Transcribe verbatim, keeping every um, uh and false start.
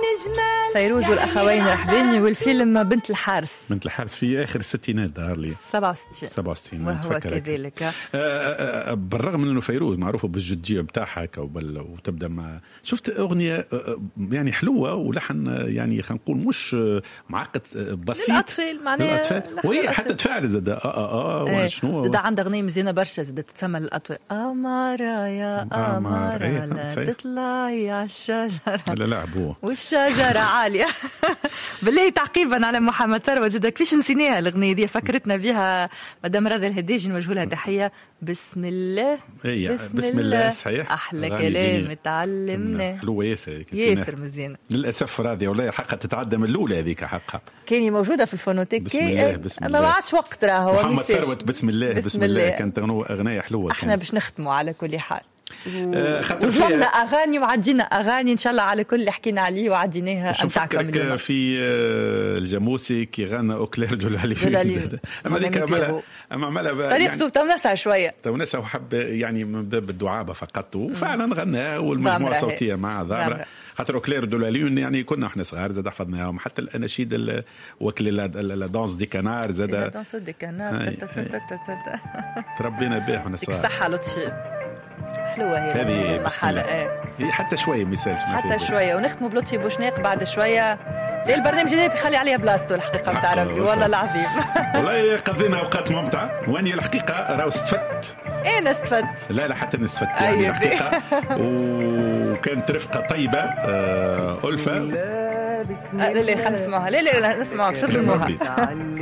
فيروز والأخوين رحباني والفيلم بنت الحارس. بنت الحارس في آخر الستينات ظهر لي سبعة وستين سبعة وستين وهو كذلك. بالرغم من أنه فيروز معروفة بالجدية بتاعها وتبدأ مع شفت أغنية يعني حلوة ولحن يعني خلينا نقول مش معقد بسيط للأطفال معناها وهي حتى تفاعل زاد اه اه اه شنو ده عندها أغنية مزيانة برشا زاد تتسمى للأطفال أمارة يا أمارة إيه لا تطلعي على الشجرة لا لا عبوه والشجرة عالية. بالله تعقيبا على محمد ثروت زاد كيفاش نسيناها الأغنية دي فكرتنا بها مدام رضا الهداجي نوجه لها تحية. بسم الله إيه بسم, بسم الله صحيح أحلى كلام تعلمنا حلوة ياسر ياسر مزيانة للأسف راضية والله حقها تتعدى من الأولى هذيك حقها كاني موجودة في الفونوتيك بسم الله بسم الله ما بعدش وقت راهو محمد ثروت بسم الله بسم, بسم الله, الله. كانت أغنية حلوة احنا باش نختموا على كل حال وظلنا أغاني وعدينا أغاني إن شاء الله على كل اللي حكينا عليه وعديناها أمتعكم اليوم. في الجاموسي كي غنى أوكلير دولالي أما ذيك عملها أما عملها طريقته يعني تونسها شوية تونسها وحب يعني من باب الدعابة فقط وفعلا غنى والمجموعة الصوتية مع ضامرة خاطر أوكلير دولالي يعني كنا احنا صغار زاد حفظناهم حتى الأناشيد وكل لا دانس دي كانار زاد لا دانس دي كانار تربينا به واحنا صغار صحة لطفي حلوة هي هذه المرحلة هي حتى شوية مثال حتى شوية ونختموا بلطفي بوشناق بعد شوية. ليه البرنامج هذا بيخلي عليها بلاصته الحقيقة بتاع ربي والله العظيم. والله قضينا أوقات ممتعة وأني الحقيقة راهو استفدت. إيه أنا استفدت. لا لا حتى أنا استفدت يعني الحقيقة وكانت رفقة طيبة ألفة. لا لا خلينا نسمعها لا لا نسمعها بشرط الموها.